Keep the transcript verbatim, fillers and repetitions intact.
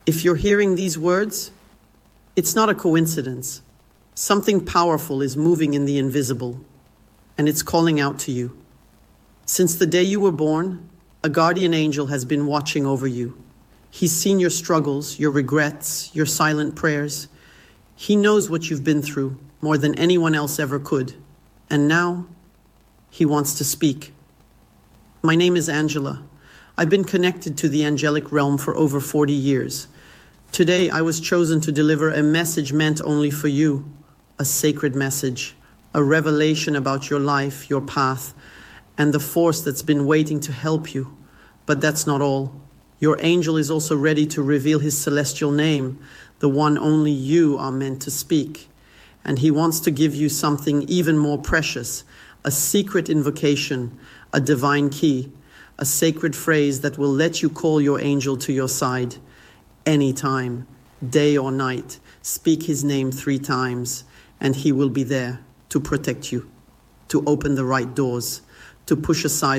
If you're hearing these words, it's not a coincidence. Something powerful is moving in the invisible, and it's calling out to you. Since the day you were born, a guardian angel has been watching over you. He's seen your struggles, your regrets, your silent prayers. He knows what you've been through more than anyone else ever could. And now, he wants to speak. My name is Angela. I've been connected to the angelic realm for over forty years. Today, I was chosen to deliver a message meant only for you, a sacred message, a revelation about your life, your path, and the force that's been waiting to help you. But that's not all. Your angel is also ready to reveal his celestial name, the one only you are meant to speak. And he wants to give you something even more precious, a secret invocation, a divine key, a sacred phrase that will let you call your angel to your side anytime, day or night. Speak his name three times, and he will be there to protect you, to open the right doors, to push aside